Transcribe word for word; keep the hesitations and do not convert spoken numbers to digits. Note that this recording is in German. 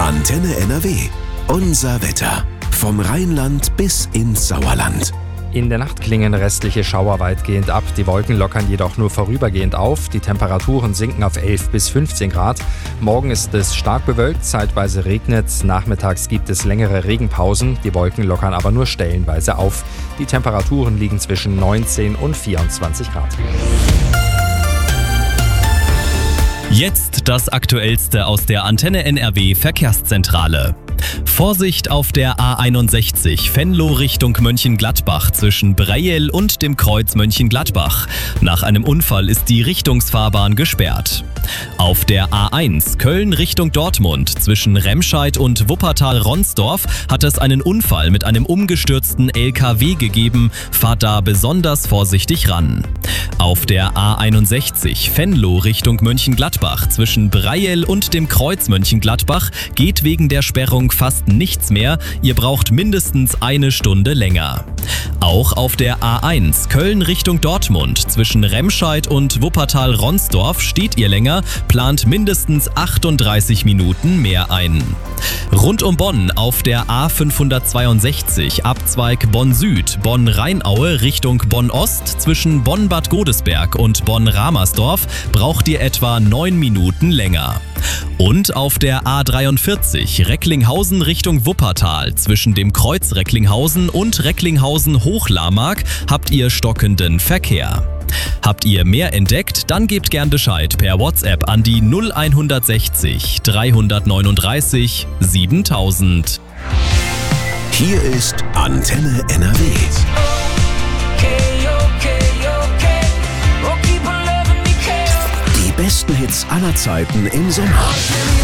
Antenne N R W. Unser Wetter. Vom Rheinland bis ins Sauerland. In der Nacht klingen restliche Schauer weitgehend ab. Die Wolken lockern jedoch nur vorübergehend auf. Die Temperaturen sinken auf elf bis fünfzehn Grad. Morgen ist es stark bewölkt, zeitweise regnet. Nachmittags gibt es längere Regenpausen. Die Wolken lockern aber nur stellenweise auf. Die Temperaturen liegen zwischen neunzehn und vierundzwanzig Grad. Jetzt das Aktuellste aus der Antenne N R W Verkehrszentrale. Vorsicht auf der A einundsechzig Venlo Richtung Mönchengladbach zwischen Breyel und dem Kreuz Mönchengladbach. Nach einem Unfall ist die Richtungsfahrbahn gesperrt. Auf der A eins Köln Richtung Dortmund zwischen Remscheid und Wuppertal-Ronsdorf hat es einen Unfall mit einem umgestürzten L K W gegeben. Fahrt da besonders vorsichtig ran. Auf der A einundsechzig Venlo Richtung Mönchengladbach zwischen Breyel und dem Kreuz Mönchengladbach geht wegen der Sperrung fast nichts mehr. Ihr braucht mindestens eine Stunde länger. Auch auf der A eins Köln Richtung Dortmund zwischen Remscheid und Wuppertal-Ronsdorf steht ihr länger, plant mindestens achtunddreißig Minuten mehr ein. Rund um Bonn auf der A fünfhundertzweiundsechzig Abzweig Bonn-Süd, Bonn-Rheinaue Richtung Bonn-Ost zwischen Bonn-Bad Godesberg und Bonn-Ramersdorf braucht ihr etwa neun Minuten länger. Und auf der A dreiundvierzig Recklinghausen Richtung Wuppertal zwischen dem Kreuz Recklinghausen und Recklinghausen-Hochlarmark habt ihr stockenden Verkehr. Habt ihr mehr entdeckt? Dann gebt gern Bescheid per WhatsApp an die null sechzig dreihundertneununddreißig siebentausend. Hier ist Antenne N R W. Die besten Hits aller Zeiten im Sommer.